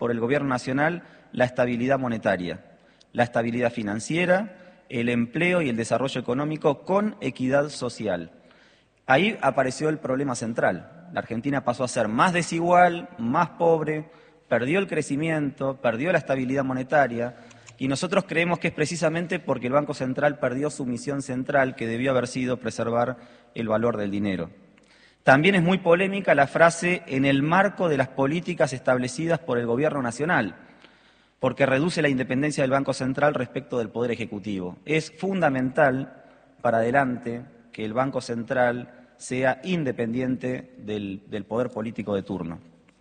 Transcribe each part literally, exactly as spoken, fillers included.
por el Gobierno Nacional la estabilidad monetaria, la estabilidad financiera, el empleo y el desarrollo económico con equidad social. Ahí apareció el problema central. La Argentina pasó a ser más desigual, más pobre, perdió el crecimiento, perdió la estabilidad monetaria, y nosotros creemos que es precisamente porque el Banco Central perdió su misión central, que debió haber sido preservar el valor del dinero. También es muy polémica la frase "en el marco de las políticas establecidas por el Gobierno Nacional", porque reduce la independencia del Banco Central respecto del Poder Ejecutivo. Es fundamental para adelante que el Banco Central sea independiente del, del poder político de turno.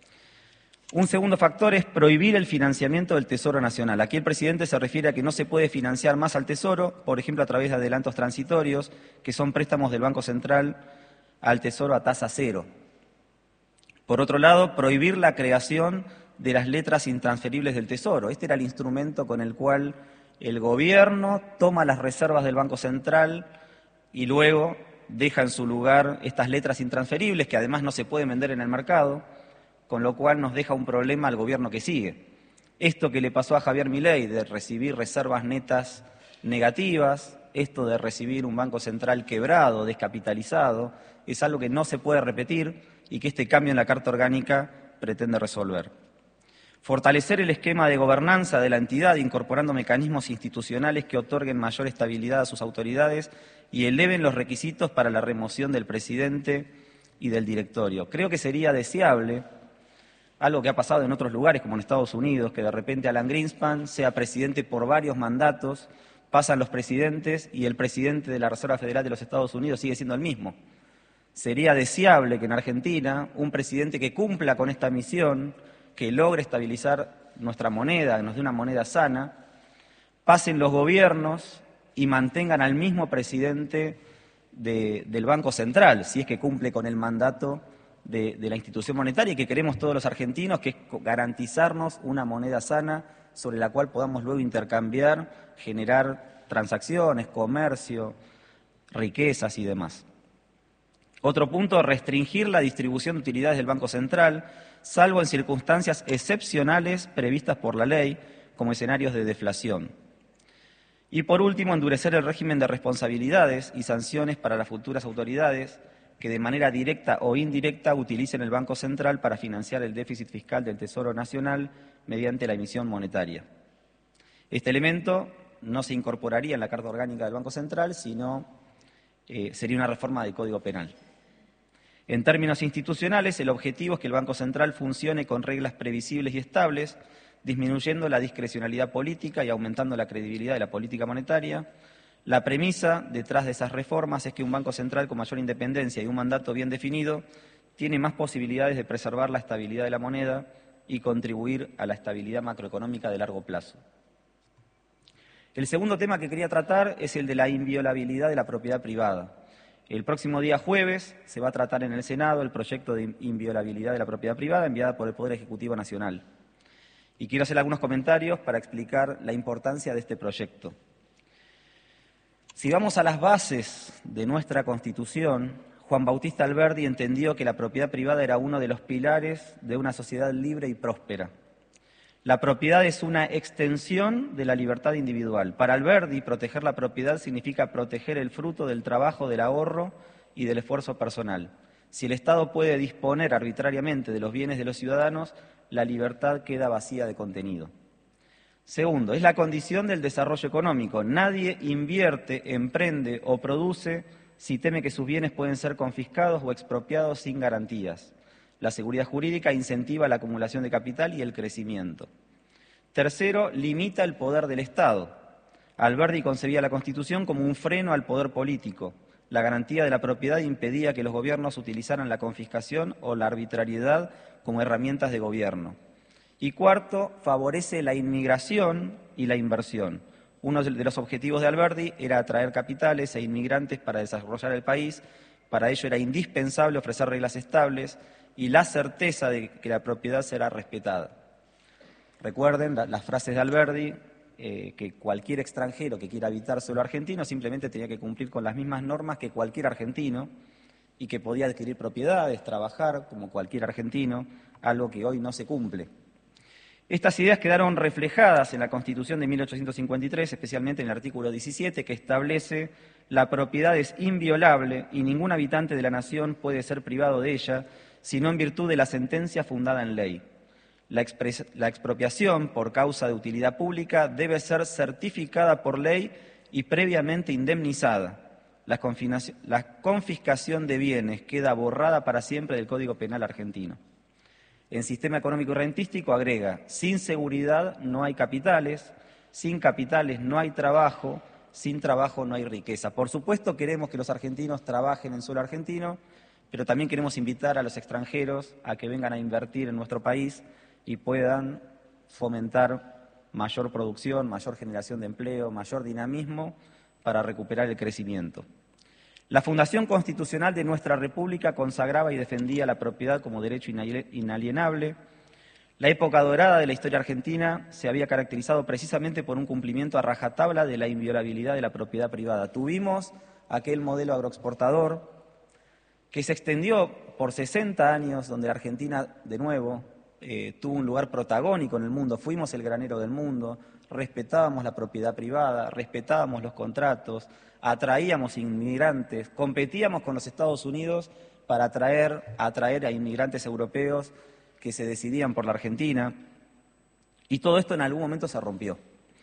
Un segundo factor es prohibir el financiamiento del Tesoro Nacional. Aquí el presidente se refiere a que no se puede financiar más al Tesoro, por ejemplo, a través de adelantos transitorios, que son préstamos del Banco Central al Tesoro a tasa cero. Por otro lado, prohibir la creación de las letras intransferibles del Tesoro. Este era el instrumento con el cual el gobierno toma las reservas del Banco Central y luego deja en su lugar estas letras intransferibles, que además no se pueden vender en el mercado, con lo cual nos deja un problema al gobierno que sigue. Esto que le pasó a Javier Milei de recibir reservas netas negativas, esto de recibir un Banco Central quebrado, descapitalizado, es algo que no se puede repetir y que este cambio en la Carta Orgánica pretende resolver. Fortalecer el esquema de gobernanza de la entidad, incorporando mecanismos institucionales que otorguen mayor estabilidad a sus autoridades y eleven los requisitos para la remoción del presidente y del directorio. Creo que sería deseable algo que ha pasado en otros lugares, como en Estados Unidos, que de repente Alan Greenspan sea presidente por varios mandatos, pasan los presidentes y el presidente de la Reserva Federal de los Estados Unidos sigue siendo el mismo. Sería deseable que en Argentina un presidente que cumpla con esta misión, que logre estabilizar nuestra moneda, que nos dé una moneda sana, pasen los gobiernos y mantengan al mismo presidente de, del Banco Central, si es que cumple con el mandato de, de la institución monetaria y que queremos todos los argentinos, que es garantizarnos una moneda sana sobre la cual podamos luego intercambiar, generar transacciones, comercio, riquezas y demás. Otro punto, restringir la distribución de utilidades del Banco Central, salvo en circunstancias excepcionales previstas por la ley, como escenarios de deflación. Y por último, endurecer el régimen de responsabilidades y sanciones para las futuras autoridades que de manera directa o indirecta utilicen el Banco Central para financiar el déficit fiscal del Tesoro Nacional mediante la emisión monetaria. Este elemento no se incorporaría en la Carta Orgánica del Banco Central, sino eh, sería una reforma del Código Penal. En términos institucionales, el objetivo es que el Banco Central funcione con reglas previsibles y estables, disminuyendo la discrecionalidad política y aumentando la credibilidad de la política monetaria. La premisa detrás de esas reformas es que un Banco Central con mayor independencia y un mandato bien definido tiene más posibilidades de preservar la estabilidad de la moneda y contribuir a la estabilidad macroeconómica de largo plazo. El segundo tema que quería tratar es el de la inviolabilidad de la propiedad privada. El próximo día jueves se va a tratar en el Senado el proyecto de inviolabilidad de la propiedad privada enviada por el Poder Ejecutivo Nacional. Y quiero hacer algunos comentarios para explicar la importancia de este proyecto. Si vamos a las bases de nuestra Constitución, Juan Bautista Alberdi entendió que la propiedad privada era uno de los pilares de una sociedad libre y próspera. La propiedad es una extensión de la libertad individual. Para Alberdi, proteger la propiedad significa proteger el fruto del trabajo, del ahorro y del esfuerzo personal. Si el Estado puede disponer arbitrariamente de los bienes de los ciudadanos, la libertad queda vacía de contenido. Segundo, es la condición del desarrollo económico. Nadie invierte, emprende o produce si teme que sus bienes pueden ser confiscados o expropiados sin garantías. La seguridad jurídica incentiva la acumulación de capital y el crecimiento. Tercero, limita el poder del Estado. Alberdi concebía la Constitución como un freno al poder político. La garantía de la propiedad impedía que los gobiernos utilizaran la confiscación o la arbitrariedad como herramientas de gobierno. Y cuarto, favorece la inmigración y la inversión. Uno de los objetivos de Alberdi era atraer capitales e inmigrantes para desarrollar el país. Para ello era indispensable ofrecer reglas estables y la certeza de que la propiedad será respetada. Recuerden la, las frases de Alberdi, eh, que cualquier extranjero que quiera habitar suelo argentino simplemente tenía que cumplir con las mismas normas que cualquier argentino y que podía adquirir propiedades, trabajar como cualquier argentino, algo que hoy no se cumple. Estas ideas quedaron reflejadas en la Constitución de mil ochocientos cincuenta y tres, especialmente en el artículo diecisiete, que establece: la propiedad es inviolable y ningún habitante de la nación puede ser privado de ella, sino en virtud de la sentencia fundada en ley. La, expres- la expropiación por causa de utilidad pública debe ser certificada por ley y previamente indemnizada. La, confinaci- la confiscación de bienes queda borrada para siempre del Código Penal argentino. En sistema económico y rentístico agrega: sin seguridad no hay capitales, sin capitales no hay trabajo, sin trabajo no hay riqueza. Por supuesto queremos que los argentinos trabajen en suelo argentino, pero también queremos invitar a los extranjeros a que vengan a invertir en nuestro país y puedan fomentar mayor producción, mayor generación de empleo, mayor dinamismo para recuperar el crecimiento. La Fundación Constitucional de nuestra República consagraba y defendía la propiedad como derecho inalienable. La época dorada de la historia argentina se había caracterizado precisamente por un cumplimiento a rajatabla de la inviolabilidad de la propiedad privada. Tuvimos aquel modelo agroexportador que se extendió por sesenta años, donde la Argentina, de nuevo, eh, tuvo un lugar protagónico en el mundo. Fuimos el granero del mundo, respetábamos la propiedad privada, respetábamos los contratos, atraíamos inmigrantes, competíamos con los Estados Unidos para atraer, atraer a inmigrantes europeos que se decidían por la Argentina, y todo esto en algún momento se rompió.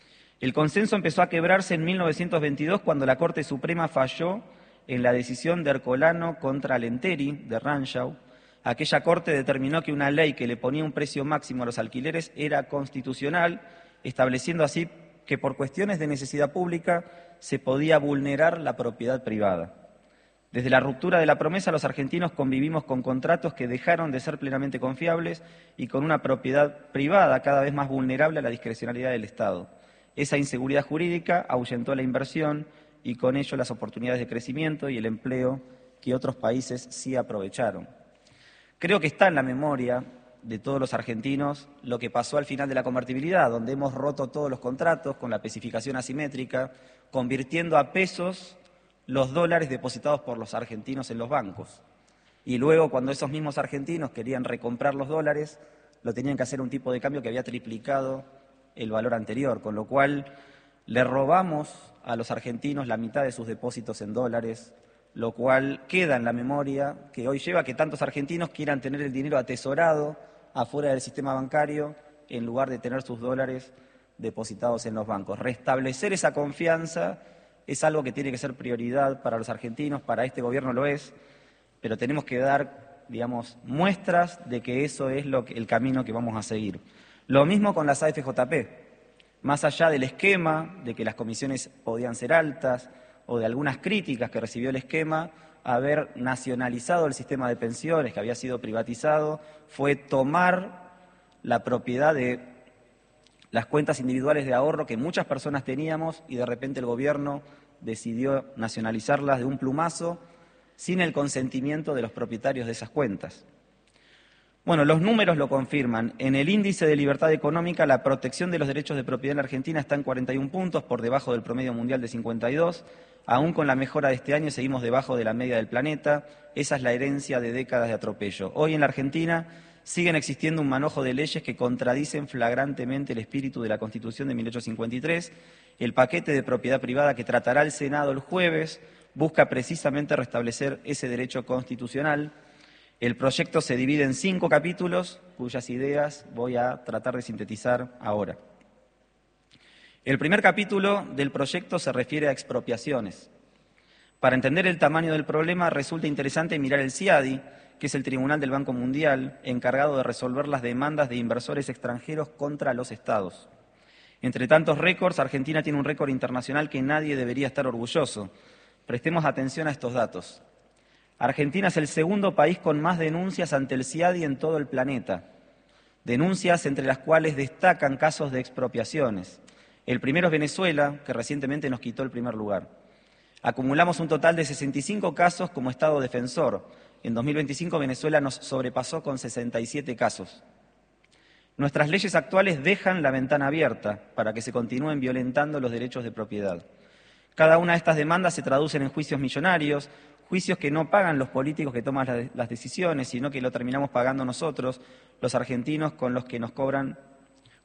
El consenso empezó a quebrarse en mil novecientos veintidós cuando la Corte Suprema falló en la decisión de Ercolano contra Lenteri de Ranchau. Aquella Corte determinó que una ley que le ponía un precio máximo a los alquileres era constitucional, estableciendo así que por cuestiones de necesidad pública se podía vulnerar la propiedad privada. Desde la ruptura de la promesa, los argentinos convivimos con contratos que dejaron de ser plenamente confiables y con una propiedad privada cada vez más vulnerable a la discrecionalidad del Estado. Esa inseguridad jurídica ahuyentó la inversión y con ello las oportunidades de crecimiento y el empleo que otros países sí aprovecharon. Creo que está en la memoria de todos los argentinos lo que pasó al final de la convertibilidad, donde hemos roto todos los contratos con la especificación asimétrica, convirtiendo a pesos los dólares depositados por los argentinos en los bancos. Y luego, cuando esos mismos argentinos querían recomprar los dólares, lo tenían que hacer un tipo de cambio que había triplicado el valor anterior, con lo cual le robamos a los argentinos la mitad de sus depósitos en dólares, lo cual queda en la memoria que hoy lleva a que tantos argentinos quieran tener el dinero atesorado afuera del sistema bancario en lugar de tener sus dólares depositados en los bancos. Restablecer esa confianza es algo que tiene que ser prioridad para los argentinos, para este gobierno lo es, pero tenemos que dar, digamos, muestras de que eso es lo que, el camino que vamos a seguir. Lo mismo con las A F J P. Más allá del esquema de que las comisiones podían ser altas o de algunas críticas que recibió el esquema, haber nacionalizado el sistema de pensiones que había sido privatizado fue tomar la propiedad de las cuentas individuales de ahorro que muchas personas teníamos y de repente el gobierno decidió nacionalizarlas de un plumazo sin el consentimiento de los propietarios de esas cuentas. Bueno, los números lo confirman. En el índice de libertad económica, la protección de los derechos de propiedad en la Argentina está en cuarenta y un puntos, por debajo del promedio mundial de cincuenta y dos. Aún con la mejora de este año, seguimos debajo de la media del planeta. Esa es la herencia de décadas de atropello. Hoy en la Argentina siguen existiendo un manojo de leyes que contradicen flagrantemente el espíritu de la Constitución de mil ochocientos cincuenta y tres. El paquete de propiedad privada que tratará el Senado el jueves busca precisamente restablecer ese derecho constitucional. El proyecto se divide en cinco capítulos, cuyas ideas voy a tratar de sintetizar ahora. El primer capítulo del proyecto se refiere a expropiaciones. Para entender el tamaño del problema resulta interesante mirar el CIADI, que es el Tribunal del Banco Mundial, encargado de resolver las demandas de inversores extranjeros contra los estados. Entre tantos récords, Argentina tiene un récord internacional que nadie debería estar orgulloso. Prestemos atención a estos datos. Argentina es el segundo país con más denuncias ante el CIADI en todo el planeta. Denuncias entre las cuales destacan casos de expropiaciones. El primero es Venezuela, que recientemente nos quitó el primer lugar. Acumulamos un total de sesenta y cinco casos como Estado defensor. En dos mil veinticinco Venezuela nos sobrepasó con sesenta y siete casos. Nuestras leyes actuales dejan la ventana abierta para que se continúen violentando los derechos de propiedad. Cada una de estas demandas se traducen en juicios millonarios, juicios que no pagan los políticos que toman las decisiones, sino que lo terminamos pagando nosotros, los argentinos, con los que nos cobran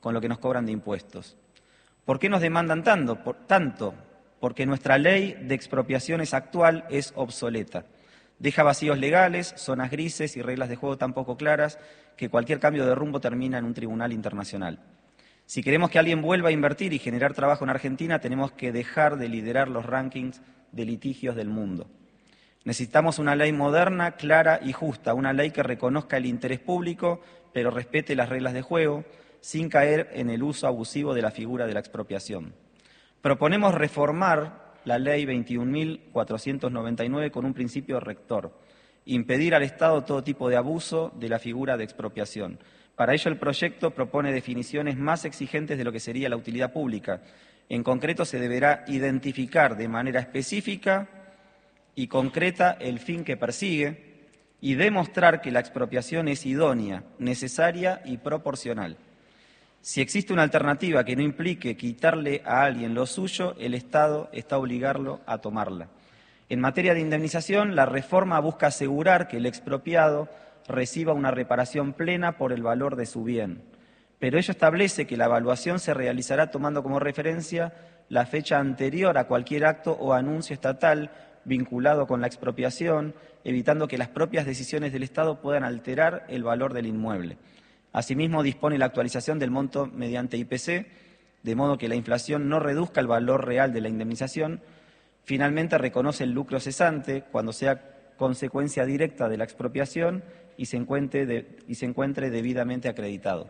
con lo que nos cobran de impuestos. ¿Por qué nos demandan tanto? Por, tanto? Porque nuestra ley de expropiaciones actual es obsoleta. Deja vacíos legales, zonas grises y reglas de juego tan poco claras que cualquier cambio de rumbo termina en un tribunal internacional. Si queremos que alguien vuelva a invertir y generar trabajo en Argentina, tenemos que dejar de liderar los rankings de litigios del mundo. Necesitamos una ley moderna, clara y justa, una ley que reconozca el interés público, pero respete las reglas de juego, sin caer en el uso abusivo de la figura de la expropiación. Proponemos reformar la Ley veintiún mil cuatrocientos noventa y nueve con un principio rector, impedir al Estado todo tipo de abuso de la figura de expropiación. Para ello, el proyecto propone definiciones más exigentes de lo que sería la utilidad pública. En concreto, se deberá identificar de manera específica y concreta el fin que persigue y demostrar que la expropiación es idónea, necesaria y proporcional. Si existe una alternativa que no implique quitarle a alguien lo suyo, el Estado está obligado a tomarla. En materia de indemnización, la reforma busca asegurar que el expropiado reciba una reparación plena por el valor de su bien, pero ello establece que la evaluación se realizará tomando como referencia la fecha anterior a cualquier acto o anuncio estatal vinculado con la expropiación, evitando que las propias decisiones del Estado puedan alterar el valor del inmueble. Asimismo, dispone la actualización del monto mediante I P C, de modo que la inflación no reduzca el valor real de la indemnización. Finalmente, reconoce el lucro cesante cuando sea consecuencia directa de la expropiación y se encuentre, de, y se encuentre debidamente acreditado.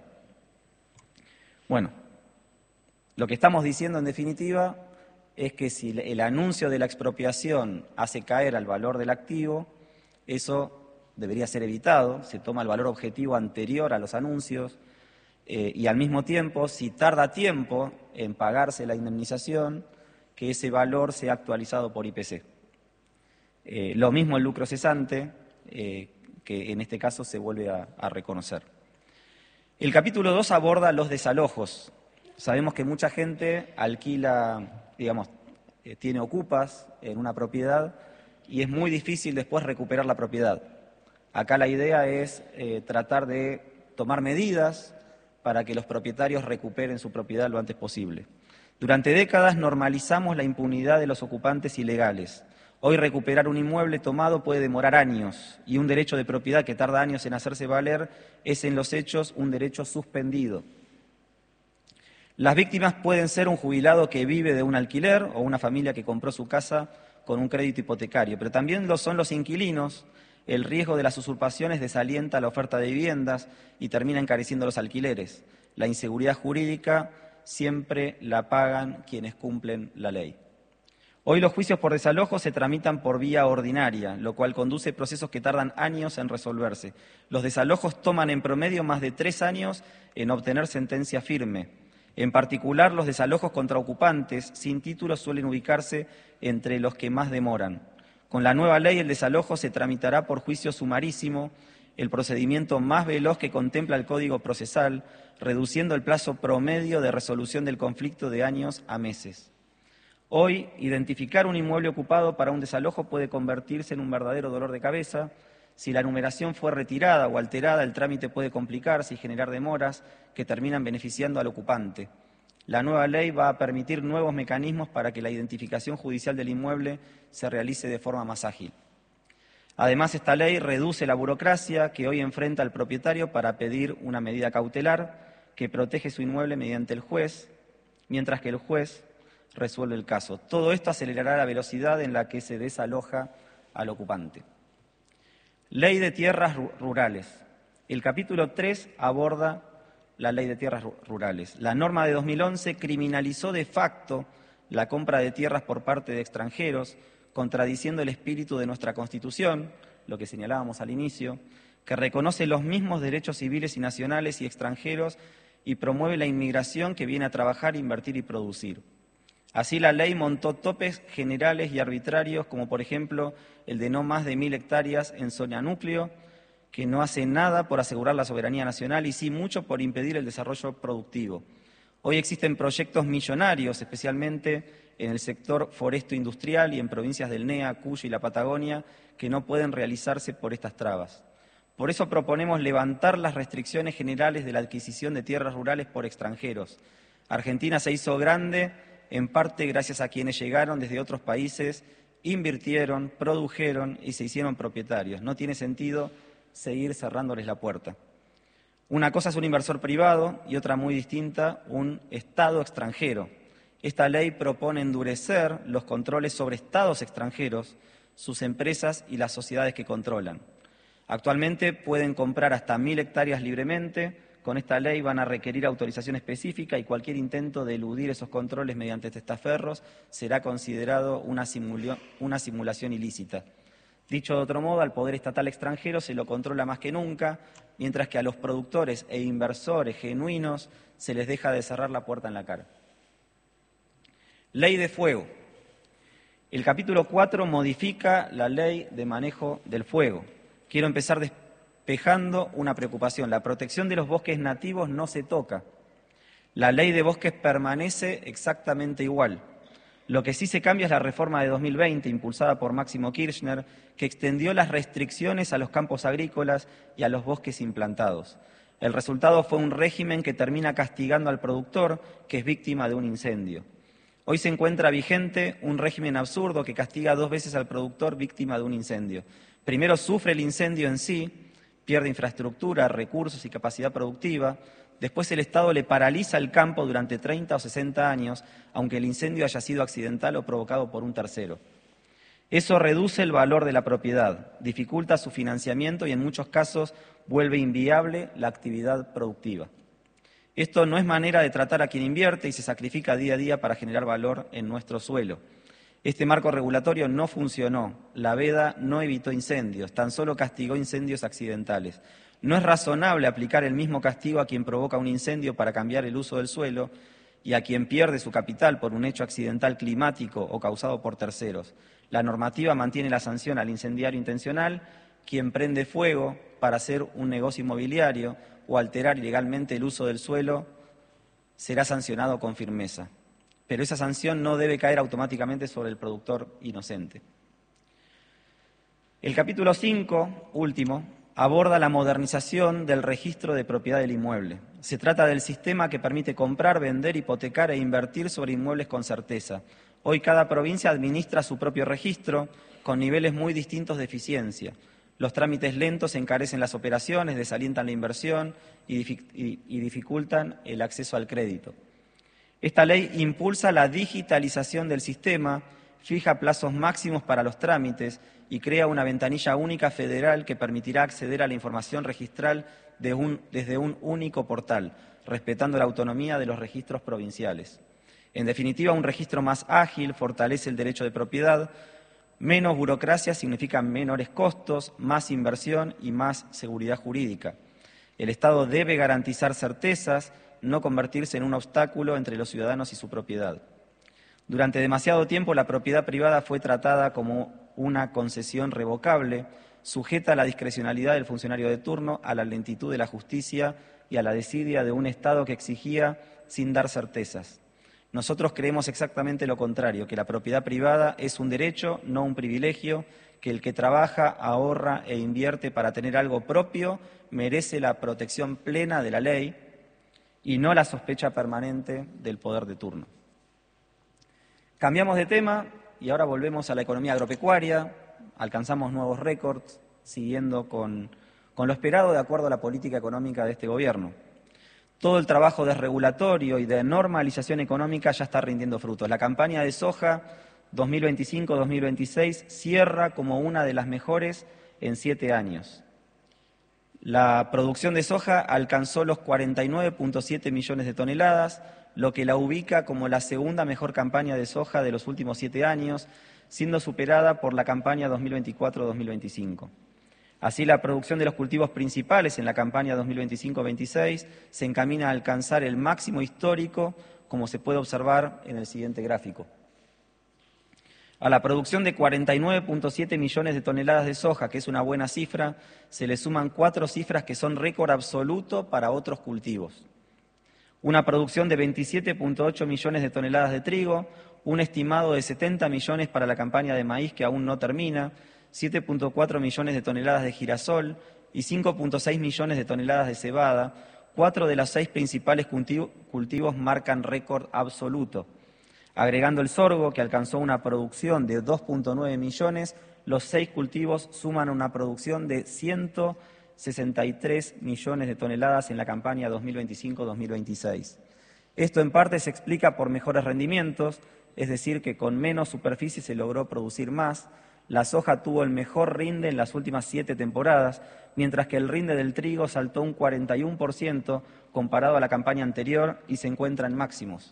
Bueno, lo que estamos diciendo en definitiva es que si el anuncio de la expropiación hace caer al valor del activo, eso debería ser evitado, se toma el valor objetivo anterior a los anuncios eh, y al mismo tiempo, si tarda tiempo en pagarse la indemnización, que ese valor sea actualizado por I P C. Eh, lo mismo el lucro cesante, eh, que en este caso se vuelve a, a reconocer. El capítulo dos aborda los desalojos. Sabemos que mucha gente alquila, digamos, eh, tiene ocupas en una propiedad y es muy difícil después recuperar la propiedad. Acá la idea es eh, tratar de tomar medidas para que los propietarios recuperen su propiedad lo antes posible. Durante décadas normalizamos la impunidad de los ocupantes ilegales. Hoy recuperar un inmueble tomado puede demorar años y un derecho de propiedad que tarda años en hacerse valer es en los hechos un derecho suspendido. Las víctimas pueden ser un jubilado que vive de un alquiler o una familia que compró su casa con un crédito hipotecario, pero también lo son los inquilinos. El riesgo de las usurpaciones desalienta la oferta de viviendas y termina encareciendo los alquileres. La inseguridad jurídica siempre la pagan quienes cumplen la ley. Hoy los juicios por desalojo se tramitan por vía ordinaria, lo cual conduce a procesos que tardan años en resolverse. Los desalojos toman en promedio más de tres años en obtener sentencia firme. En particular, los desalojos contra ocupantes sin título suelen ubicarse entre los que más demoran. Con la nueva ley, el desalojo se tramitará por juicio sumarísimo, el procedimiento más veloz que contempla el Código Procesal, reduciendo el plazo promedio de resolución del conflicto de años a meses. Hoy, identificar un inmueble ocupado para un desalojo puede convertirse en un verdadero dolor de cabeza. Si la numeración fue retirada o alterada, el trámite puede complicarse y generar demoras que terminan beneficiando al ocupante. La nueva ley va a permitir nuevos mecanismos para que la identificación judicial del inmueble se realice de forma más ágil. Además, esta ley reduce la burocracia que hoy enfrenta el propietario para pedir una medida cautelar que protege su inmueble mediante el juez, mientras que el juez resuelve el caso. Todo esto acelerará la velocidad en la que se desaloja al ocupante. Ley de tierras rurales. El capítulo tres aborda la Ley de Tierras Rurales. La norma de dos mil once criminalizó de facto la compra de tierras por parte de extranjeros, contradiciendo el espíritu de nuestra Constitución, lo que señalábamos al inicio, que reconoce los mismos derechos civiles y nacionales y extranjeros y promueve la inmigración que viene a trabajar, invertir y producir. Así, la ley montó topes generales y arbitrarios, como por ejemplo el de no más de mil hectáreas en zona núcleo, que no hace nada por asegurar la soberanía nacional y sí mucho por impedir el desarrollo productivo. Hoy existen proyectos millonarios, especialmente en el sector foresto industrial y en provincias del N E A, Cuyo y la Patagonia, que no pueden realizarse por estas trabas. Por eso proponemos levantar las restricciones generales de la adquisición de tierras rurales por extranjeros. Argentina se hizo grande en parte gracias a quienes llegaron desde otros países, invirtieron, produjeron y se hicieron propietarios. No tiene sentido seguir cerrándoles la puerta. Una cosa es un inversor privado y otra muy distinta, un Estado extranjero. Esta ley propone endurecer los controles sobre estados extranjeros, sus empresas y las sociedades que controlan. Actualmente pueden comprar hasta mil hectáreas libremente. Con esta ley van a requerir autorización específica y cualquier intento de eludir esos controles mediante testaferros será considerado una, simula- una simulación ilícita. Dicho de otro modo, al poder estatal extranjero se lo controla más que nunca, mientras que a los productores e inversores genuinos se les deja de cerrar la puerta en la cara. Ley de fuego. El capítulo cuatro modifica la ley de manejo del fuego. Quiero empezar despejando una preocupación. La protección de los bosques nativos no se toca. La ley de bosques permanece exactamente igual. Lo que sí se cambia es la reforma de dos mil veinte, impulsada por Máximo Kirchner, que extendió las restricciones a los campos agrícolas y a los bosques implantados. El resultado fue un régimen que termina castigando al productor, que es víctima de un incendio. Hoy se encuentra vigente un régimen absurdo que castiga dos veces al productor víctima de un incendio. Primero sufre el incendio en sí, pierde infraestructura, recursos y capacidad productiva. Después el Estado le paraliza el campo durante treinta o sesenta años, aunque el incendio haya sido accidental o provocado por un tercero. Eso reduce el valor de la propiedad, dificulta su financiamiento y en muchos casos vuelve inviable la actividad productiva. Esto no es manera de tratar a quien invierte y se sacrifica día a día para generar valor en nuestro suelo. Este marco regulatorio no funcionó, la veda no evitó incendios, tan solo castigó incendios accidentales. No es razonable aplicar el mismo castigo a quien provoca un incendio para cambiar el uso del suelo y a quien pierde su capital por un hecho accidental climático o causado por terceros. La normativa mantiene la sanción al incendiario intencional, quien prende fuego para hacer un negocio inmobiliario o alterar ilegalmente el uso del suelo será sancionado con firmeza. Pero esa sanción no debe caer automáticamente sobre el productor inocente. El capítulo cinco, último, aborda la modernización del registro de propiedad del inmueble. Se trata del sistema que permite comprar, vender, hipotecar e invertir sobre inmuebles con certeza. Hoy cada provincia administra su propio registro con niveles muy distintos de eficiencia. Los trámites lentos encarecen las operaciones, desalientan la inversión y, y, y dificultan el acceso al crédito. Esta ley impulsa la digitalización del sistema, fija plazos máximos para los trámites y crea una ventanilla única federal que permitirá acceder a la información registral de un, desde un único portal, respetando la autonomía de los registros provinciales. En definitiva, un registro más ágil fortalece el derecho de propiedad. Menos burocracia significa menores costos, más inversión y más seguridad jurídica. El Estado debe garantizar certezas, no convertirse en un obstáculo entre los ciudadanos y su propiedad. Durante demasiado tiempo la propiedad privada fue tratada como una concesión revocable, sujeta a la discrecionalidad del funcionario de turno, a la lentitud de la justicia y a la desidia de un Estado que exigía sin dar certezas. Nosotros creemos exactamente lo contrario, que la propiedad privada es un derecho, no un privilegio, que el que trabaja, ahorra e invierte para tener algo propio merece la protección plena de la ley y no la sospecha permanente del poder de turno. Cambiamos de tema y ahora volvemos a la economía agropecuaria, alcanzamos nuevos récords, siguiendo con, con lo esperado de acuerdo a la política económica de este gobierno. Todo el trabajo desregulatorio y de normalización económica ya está rindiendo frutos. La campaña de soja dos mil veinticinco dos mil veintiséis cierra como una de las mejores en siete años. La producción de soja alcanzó los cuarenta y nueve punto siete millones de toneladas, lo que la ubica como la segunda mejor campaña de soja de los últimos siete años, siendo superada por la campaña dos mil veinticuatro dos mil veinticinco. Así, la producción de los cultivos principales en la campaña dos mil veinticinco veintiséis se encamina a alcanzar el máximo histórico, como se puede observar en el siguiente gráfico. A la producción de cuarenta y nueve punto siete millones de toneladas de soja, que es una buena cifra, se le suman cuatro cifras que son récord absoluto para otros cultivos. Una producción de veintisiete punto ocho millones de toneladas de trigo, un estimado de setenta millones para la campaña de maíz que aún no termina, siete punto cuatro millones de toneladas de girasol y cinco punto seis millones de toneladas de cebada. Cuatro de los seis principales cultivos marcan récord absoluto. Agregando el sorgo, que alcanzó una producción de dos punto nueve millones, los seis cultivos suman una producción de ciento sesenta y tres millones de toneladas en la campaña dos mil veinticinco dos mil veintiséis. Esto en parte se explica por mejores rendimientos, es decir, que con menos superficie se logró producir más. La soja tuvo el mejor rinde en las últimas siete temporadas, mientras que el rinde del trigo saltó un cuarenta y uno por ciento comparado a la campaña anterior y se encuentra en máximos.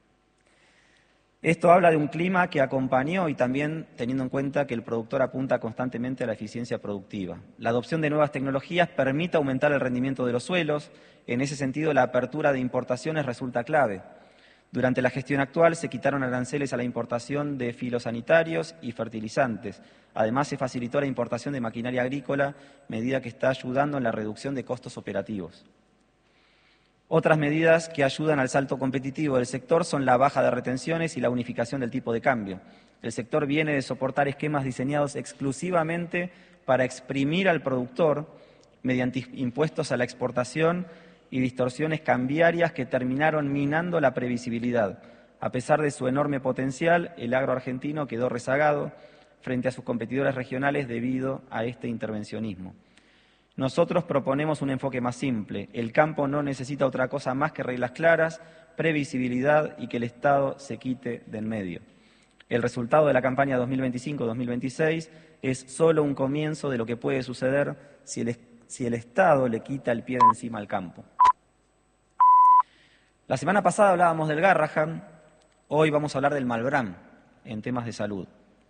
Esto habla de un clima que acompañó y también teniendo en cuenta que el productor apunta constantemente a la eficiencia productiva. La adopción de nuevas tecnologías permite aumentar el rendimiento de los suelos. En ese sentido, la apertura de importaciones resulta clave. Durante la gestión actual se quitaron aranceles a la importación de filosanitarios y fertilizantes. Además, se facilitó la importación de maquinaria agrícola, medida que está ayudando en la reducción de costos operativos. Otras medidas que ayudan al salto competitivo del sector son la baja de retenciones y la unificación del tipo de cambio. El sector viene de soportar esquemas diseñados exclusivamente para exprimir al productor mediante impuestos a la exportación y distorsiones cambiarias que terminaron minando la previsibilidad. A pesar de su enorme potencial, el agro argentino quedó rezagado frente a sus competidores regionales debido a este intervencionismo. Nosotros proponemos un enfoque más simple. El campo no necesita otra cosa más que reglas claras, previsibilidad y que el Estado se quite del medio. El resultado de la campaña dos mil veinticinco dos mil veintiséis es solo un comienzo de lo que puede suceder si el, si el Estado le quita el pie de encima al campo. La semana pasada hablábamos del Garrahan, hoy vamos a hablar del Malbrán en temas de salud.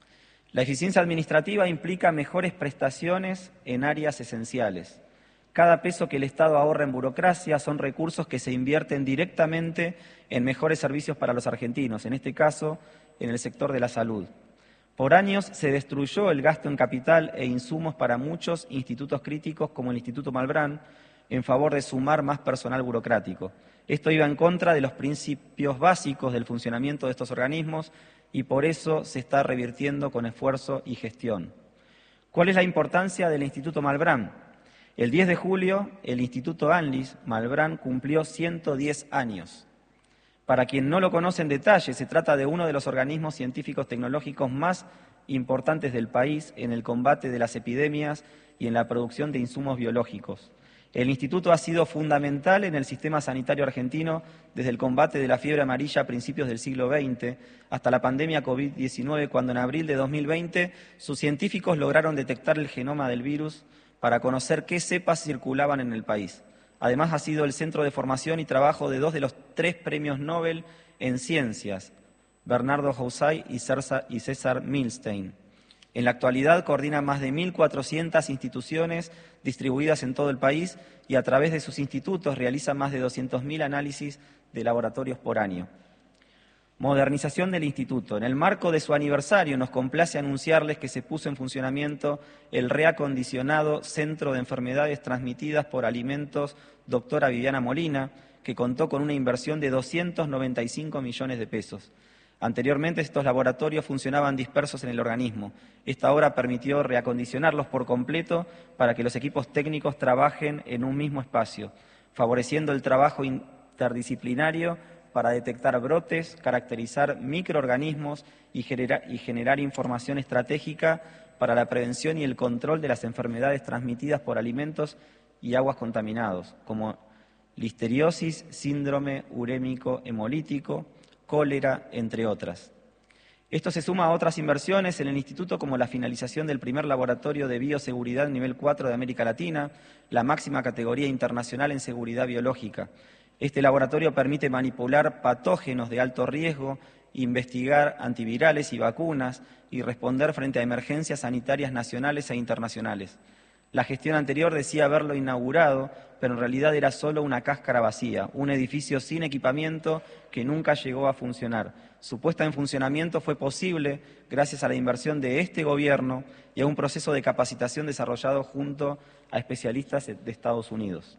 La eficiencia administrativa implica mejores prestaciones en áreas esenciales. Cada peso que el Estado ahorra en burocracia son recursos que se invierten directamente en mejores servicios para los argentinos, en este caso, en el sector de la salud. Por años se destruyó el gasto en capital e insumos para muchos institutos críticos como el Instituto Malbrán en favor de sumar más personal burocrático. Esto iba en contra de los principios básicos del funcionamiento de estos organismos y por eso se está revirtiendo con esfuerzo y gestión. ¿Cuál es la importancia del Instituto Malbrán? El diez de julio, el Instituto ANLIS Malbrán cumplió ciento diez años. Para quien no lo conoce en detalle, se trata de uno de los organismos científicos tecnológicos más importantes del país en el combate de las epidemias y en la producción de insumos biológicos. El instituto ha sido fundamental en el sistema sanitario argentino desde el combate de la fiebre amarilla a principios del siglo veinte hasta la pandemia COVID diecinueve, cuando en abril de dos mil veinte sus científicos lograron detectar el genoma del virus para conocer qué cepas circulaban en el país. Además, ha sido el centro de formación y trabajo de dos de los tres premios Nobel en ciencias, Bernardo Houssay y César Milstein. En la actualidad coordina más de mil cuatrocientas instituciones distribuidas en todo el país y a través de sus institutos realiza más de doscientos mil análisis de laboratorios por año. Modernización del instituto. En el marco de su aniversario nos complace anunciarles que se puso en funcionamiento el reacondicionado Centro de Enfermedades Transmitidas por Alimentos Doctora Viviana Molina, que contó con una inversión de doscientos noventa y cinco millones de pesos. Anteriormente estos laboratorios funcionaban dispersos en el organismo. Esta obra permitió reacondicionarlos por completo para que los equipos técnicos trabajen en un mismo espacio, favoreciendo el trabajo interdisciplinario para detectar brotes, caracterizar microorganismos y generar, y generar información estratégica para la prevención y el control de las enfermedades transmitidas por alimentos y aguas contaminados, como listeriosis, síndrome urémico hemolítico, cólera, entre otras. Esto se suma a otras inversiones en el instituto, como la finalización del primer laboratorio de bioseguridad nivel cuatro de América Latina, la máxima categoría internacional en seguridad biológica. Este laboratorio permite manipular patógenos de alto riesgo, investigar antivirales y vacunas y responder frente a emergencias sanitarias nacionales e internacionales. La gestión anterior decía haberlo inaugurado, pero en realidad era solo una cáscara vacía, un edificio sin equipamiento que nunca llegó a funcionar. Su puesta en funcionamiento fue posible gracias a la inversión de este gobierno y a un proceso de capacitación desarrollado junto a especialistas de Estados Unidos.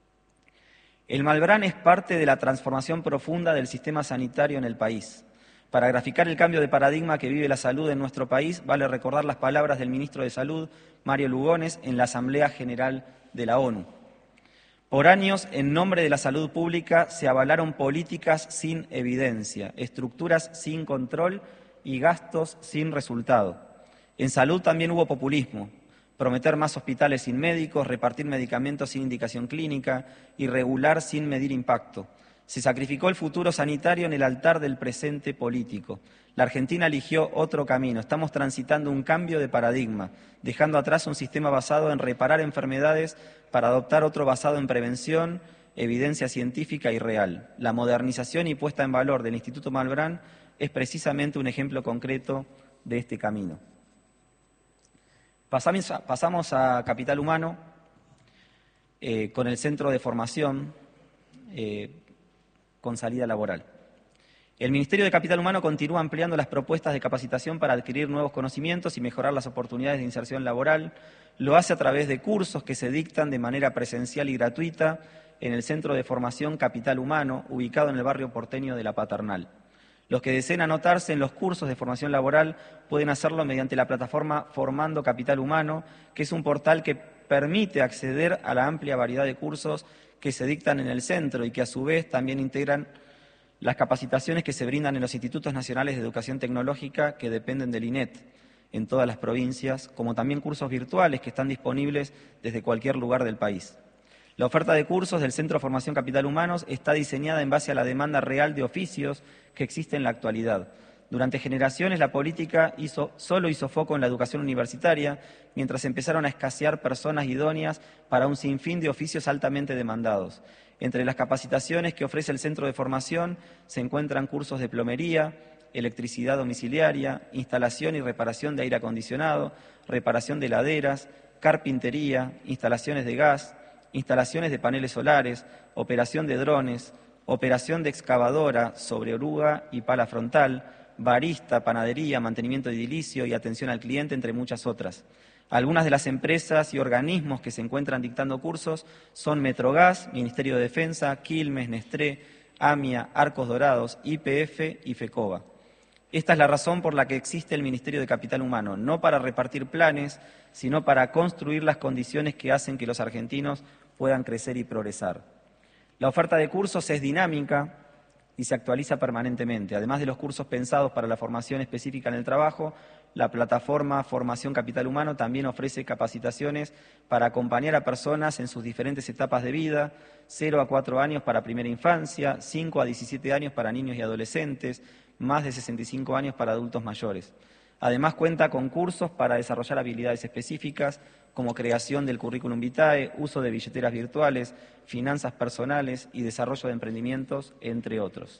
El Malbrán es parte de la transformación profunda del sistema sanitario en el país. Para graficar el cambio de paradigma que vive la salud en nuestro país, vale recordar las palabras del ministro de Salud, Mario Lugones, en la Asamblea General de la ONU. Por años, en nombre de la salud pública, se avalaron políticas sin evidencia, estructuras sin control y gastos sin resultado. En salud también hubo populismo, prometer más hospitales sin médicos, repartir medicamentos sin indicación clínica y regular sin medir impacto. Se sacrificó el futuro sanitario en el altar del presente político. La Argentina eligió otro camino. Estamos transitando un cambio de paradigma, dejando atrás un sistema basado en reparar enfermedades para adoptar otro basado en prevención, evidencia científica y real. La modernización y puesta en valor del Instituto Malbrán es precisamente un ejemplo concreto de este camino. Pasamos a, pasamos a Capital Humano, eh, con el Centro de Formación eh, con salida laboral. El Ministerio de Capital Humano continúa ampliando las propuestas de capacitación para adquirir nuevos conocimientos y mejorar las oportunidades de inserción laboral. Lo hace a través de cursos que se dictan de manera presencial y gratuita en el Centro de Formación Capital Humano, ubicado en el barrio porteño de La Paternal. Los que deseen anotarse en los cursos de formación laboral pueden hacerlo mediante la plataforma Formando Capital Humano, que es un portal que permite acceder a la amplia variedad de cursos que se dictan en el centro y que a su vez también integran las capacitaciones que se brindan en los Institutos Nacionales de Educación Tecnológica que dependen del I N E T en todas las provincias, como también cursos virtuales que están disponibles desde cualquier lugar del país. La oferta de cursos del Centro de Formación Capital Humanos está diseñada en base a la demanda real de oficios que existe en la actualidad. Durante generaciones la política hizo, solo hizo foco en la educación universitaria, mientras empezaron a escasear personas idóneas para un sinfín de oficios altamente demandados. Entre las capacitaciones que ofrece el Centro de Formación se encuentran cursos de plomería, electricidad domiciliaria, instalación y reparación de aire acondicionado, reparación de heladeras, carpintería, instalaciones de gas, instalaciones de paneles solares, operación de drones, operación de excavadora sobre oruga y pala frontal, barista, panadería, mantenimiento edilicio y atención al cliente, entre muchas otras. Algunas de las empresas y organismos que se encuentran dictando cursos son Metrogas, Ministerio de Defensa, Quilmes, Nestlé, AMIA, Arcos Dorados, Y P F y FECOBA. Esta es la razón por la que existe el Ministerio de Capital Humano, no para repartir planes, sino para construir las condiciones que hacen que los argentinos puedan crecer y progresar. La oferta de cursos es dinámica y se actualiza permanentemente. Además de los cursos pensados para la formación específica en el trabajo, la plataforma Formación Capital Humano también ofrece capacitaciones para acompañar a personas en sus diferentes etapas de vida, cero a cuatro años para primera infancia, cinco a diecisiete años para niños y adolescentes, más de sesenta y cinco años para adultos mayores. Además cuenta con cursos para desarrollar habilidades específicas como creación del currículum vitae, uso de billeteras virtuales, finanzas personales y desarrollo de emprendimientos, entre otros.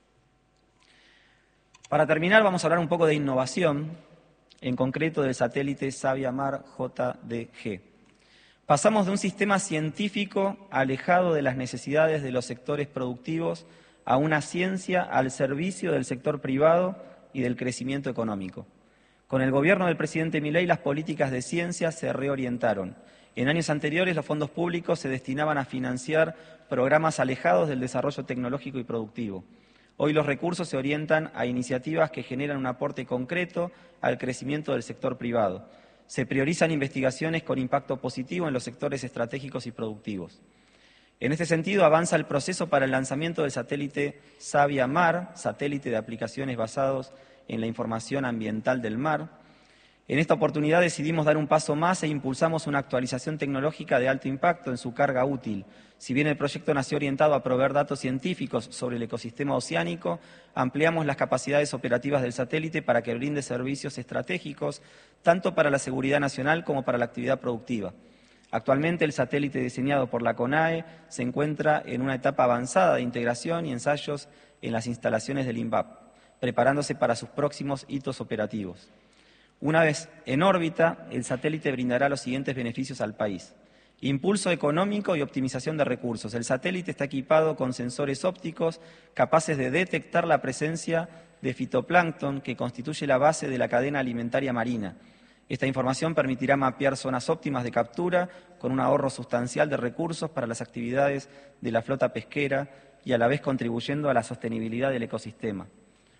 Para terminar, vamos a hablar un poco de innovación, en concreto del satélite Sabiamar J D G. Pasamos de un sistema científico alejado de las necesidades de los sectores productivos a una ciencia al servicio del sector privado y del crecimiento económico. Con el gobierno del presidente Milei, las políticas de ciencia se reorientaron. En años anteriores, los fondos públicos se destinaban a financiar programas alejados del desarrollo tecnológico y productivo. Hoy los recursos se orientan a iniciativas que generan un aporte concreto al crecimiento del sector privado. Se priorizan investigaciones con impacto positivo en los sectores estratégicos y productivos. En este sentido, avanza el proceso para el lanzamiento del satélite Sabiamar, satélite de aplicaciones basados en la información ambiental del mar. En esta oportunidad decidimos dar un paso más e impulsamos una actualización tecnológica de alto impacto en su carga útil. Si bien el proyecto nació orientado a proveer datos científicos sobre el ecosistema oceánico, ampliamos las capacidades operativas del satélite para que brinde servicios estratégicos, tanto para la seguridad nacional como para la actividad productiva. Actualmente el satélite diseñado por la CONAE se encuentra en una etapa avanzada de integración y ensayos en las instalaciones del INVAP, preparándose para sus próximos hitos operativos. Una vez en órbita, el satélite brindará los siguientes beneficios al país. Impulso económico y optimización de recursos. El satélite está equipado con sensores ópticos capaces de detectar la presencia de fitoplancton que constituye la base de la cadena alimentaria marina. Esta información permitirá mapear zonas óptimas de captura con un ahorro sustancial de recursos para las actividades de la flota pesquera y a la vez contribuyendo a la sostenibilidad del ecosistema.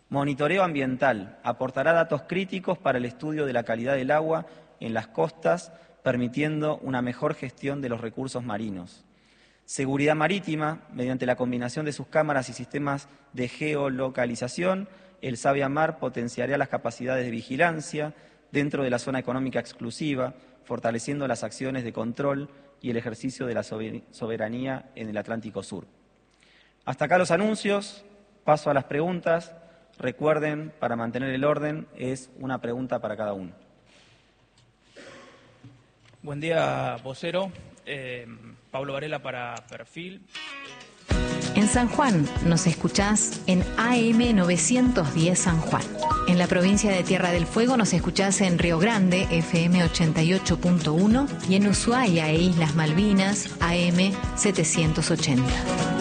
Monitoreo ambiental. Aportará datos críticos para el estudio de la calidad del agua en las costas, permitiendo una mejor gestión de los recursos marinos. Seguridad marítima. Mediante la combinación de sus cámaras y sistemas de geolocalización, el Sabiamar potenciará las capacidades de vigilancia dentro de la zona económica exclusiva, fortaleciendo las acciones de control y el ejercicio de la soberanía en el Atlántico Sur. Hasta acá los anuncios, paso a las preguntas. Recuerden, para mantener el orden, es una pregunta para cada uno. Buen día, vocero. Eh, Pablo Varela para Perfil. En San Juan nos escuchás en A M novecientos diez San Juan. En la provincia de Tierra del Fuego nos escuchás en Río Grande, F M ochenta y ocho punto uno, y en Ushuaia e Islas Malvinas, A M setecientos ochenta.